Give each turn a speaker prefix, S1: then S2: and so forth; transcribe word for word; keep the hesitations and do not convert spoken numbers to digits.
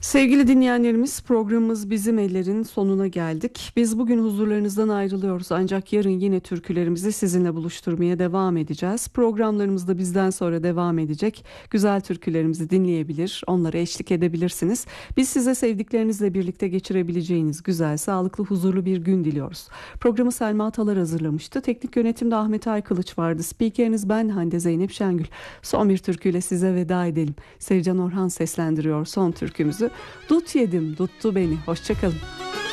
S1: Sevgili dinleyenlerimiz, programımız Bizim Eller'in sonuna geldik. Biz bugün huzurlarınızdan ayrılıyoruz, ancak yarın yine türkülerimizi sizinle buluşturmaya devam edeceğiz. Programlarımız da bizden sonra devam edecek. Güzel türkülerimizi dinleyebilir, onlara eşlik edebilirsiniz. Biz size sevdiklerinizle birlikte geçirebileceğiniz güzel, sağlıklı, huzurlu bir gün diliyoruz. Programı Selma Talar hazırlamıştı. Teknik yönetimde Ahmet Aykılıç vardı. Spikeriniz ben Hande Zeynep Şengül. Son bir türküyle size veda edelim. Sevcan Orhan seslendiriyor son türkümüzü. Dut yedim, tuttu beni. Hoşçakalın.